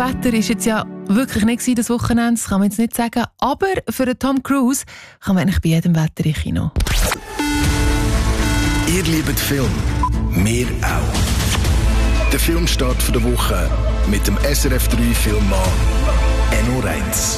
Wetter ist jetzt ja wirklich nicht gewesen, das Wochenende, das kann man jetzt nicht sagen. Aber für den Tom Cruise kann man eigentlich bei jedem Wetter in Kino. Ihr liebt Film, wir auch. Der Filmstart der Woche mit dem SRF 3 Filmmann Enno Reitz.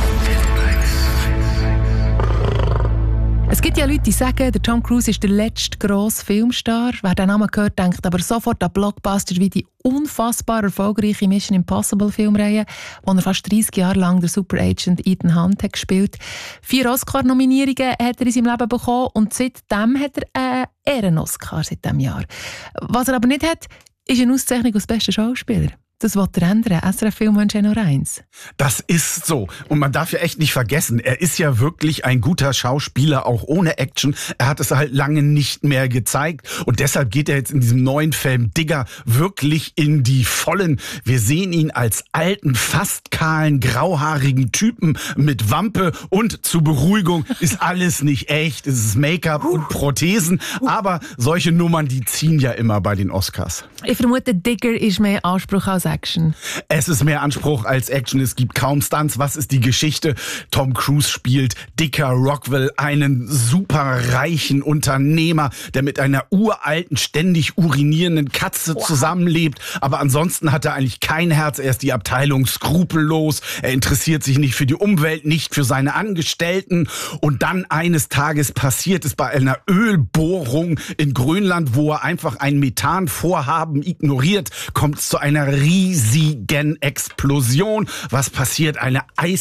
Es gibt ja Leute, die sagen, der Tom Cruise ist der letzte grosse Filmstar. Wer den Namen hört, denkt aber sofort an Blockbuster wie die unfassbar erfolgreiche Mission Impossible Filmreihe, wo er fast 30 Jahre lang der Superagent Ethan Hunt hat gespielt. 4 Oscar-Nominierungen hat er in seinem Leben bekommen und seitdem hat er einen Ehren-Oscar seit diesem Jahr. Was er aber nicht hat, ist eine Auszeichnung als bester Schauspieler. Das will er ändern. SRF-Filmmann Enno Reitz. Das ist so. Und man darf ja echt nicht vergessen, er ist ja wirklich ein guter Schauspieler, auch ohne Action. Er hat es halt lange nicht mehr gezeigt. Und deshalb geht er jetzt in diesem neuen Film Digger wirklich in die Vollen. Wir sehen ihn als alten, fast kahlen, grauhaarigen Typen mit Wampe. Und zur Beruhigung ist alles nicht echt. Es ist Make-up und Prothesen. Aber solche Nummern, die ziehen ja immer bei den Oscars. Ich vermute, Digger ist mehr Anspruch als Action. Es ist mehr Anspruch als Action. Es gibt kaum Stunts. Was ist die Geschichte? Tom Cruise spielt Dicker Rockwell, einen superreichen Unternehmer, der mit einer uralten, ständig urinierenden Katze zusammenlebt. Aber ansonsten hat er eigentlich kein Herz. Er ist die Abteilung skrupellos. Er interessiert sich nicht für die Umwelt, nicht für seine Angestellten. Und dann eines Tages passiert es bei einer Ölbohrung in Grönland, wo er einfach ein Methanvorhaben ignoriert, kommt es zu einer riesigen Explosion. Was passiert? Eine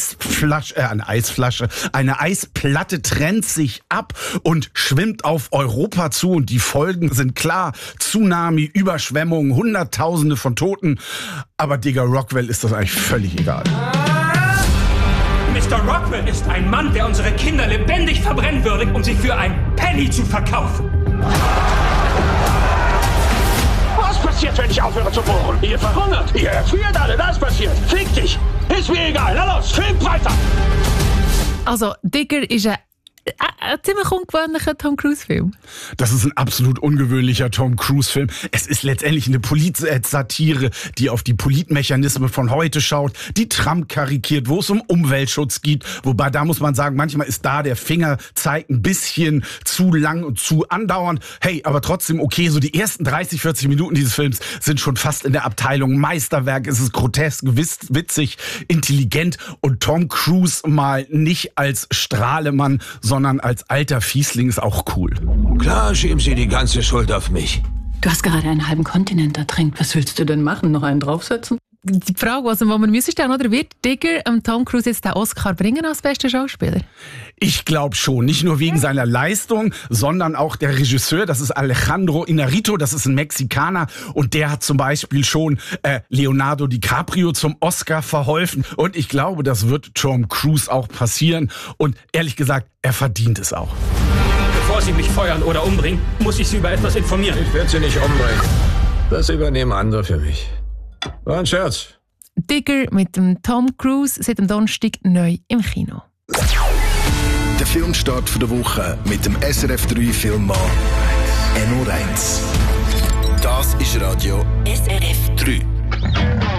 Eisplatte trennt sich ab und schwimmt auf Europa zu und die Folgen sind klar. Tsunami, Überschwemmungen, Hunderttausende von Toten. Aber Digger Rockwell ist das eigentlich völlig egal. Mr. Rockwell ist ein Mann, der unsere Kinder lebendig verbrennen würde, um sie für ein Penny zu verkaufen. Was passiert, wenn ich aufhöre zu bohren? Ihr verhungert, ihr erfriert alle, das passiert. Fick dich! Ist mir egal, na los, film weiter! Also, Digger ist ein ziemlich ungewöhnlicher Tom Cruise-Film. Das ist ein absolut ungewöhnlicher Tom Cruise-Film. Es ist letztendlich eine Polit-Satire, die auf die Politmechanismen von heute schaut, die Trump karikiert, wo es um Umweltschutz geht. Wobei, da muss man sagen, manchmal ist da der Fingerzeig ein bisschen zu lang und zu andauernd. Hey, aber trotzdem okay, so die ersten 30, 40 Minuten dieses Films sind schon fast in der Abteilung Meisterwerk. Es ist grotesk, witzig, intelligent und Tom Cruise mal nicht als Strahlemann, sondern als alter Fiesling ist auch cool. Klar, schieben Sie die ganze Schuld auf mich. Du hast gerade einen halben Kontinent ertränkt. Was willst du denn machen? Noch einen draufsetzen? Die Frage, also, wo man müsste stellen, oder wird Digger Tom Cruise jetzt den Oscar bringen als bester Schauspieler? Ich glaube schon. Nicht nur wegen seiner Leistung, sondern auch der Regisseur, das ist Alejandro Inarritu, das ist ein Mexikaner und der hat zum Beispiel schon Leonardo DiCaprio zum Oscar verholfen und ich glaube, das wird Tom Cruise auch passieren und ehrlich gesagt, er verdient es auch. Bevor Sie mich feuern oder umbringen, muss ich Sie über etwas informieren. Ich werde Sie nicht umbringen. Das übernehmen andere für mich. War ein Scherz. Digger mit dem Tom Cruise seit dem Donnerstag neu im Kino. Der Filmstart der Woche mit dem SRF 3 Filmmann Enno Reitz. Das ist Radio SRF 3.